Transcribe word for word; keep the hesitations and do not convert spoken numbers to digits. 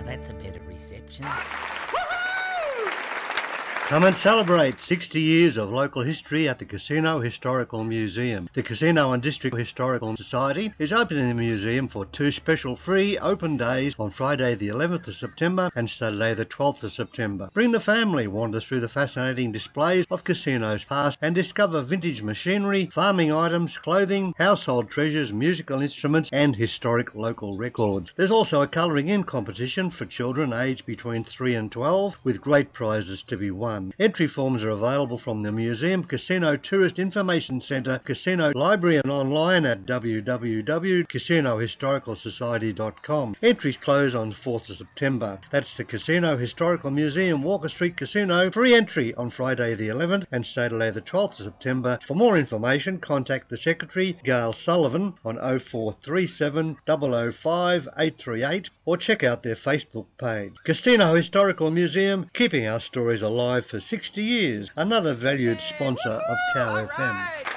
that's a better reception. Come and celebrate sixty years of local history at the Casino Historical Museum. The Casino and District Historical Society is opening the museum for two special free open days on Friday the eleventh of September and Saturday the twelfth of September. Bring the family, wander through the fascinating displays of casinos past and discover vintage machinery, farming items, clothing, household treasures, musical instruments and historic local records. There's also a colouring in competition for children aged between three and twelve with great prizes to be won. Entry forms are available from the Museum, Casino Tourist Information Centre, Casino Library and online at w w w dot casino historical society dot com. Entries close on fourth of September. That's the Casino Historical Museum, Walker Street Casino. Free entry on Friday the eleventh and Saturday the twelfth of September. For more information, contact the Secretary, Gail Sullivan, on oh four three seven, zero zero five, eight three eight or check out their Facebook page. Casino Historical Museum, keeping our stories alive for sixty years, another valued sponsor of Cow F M.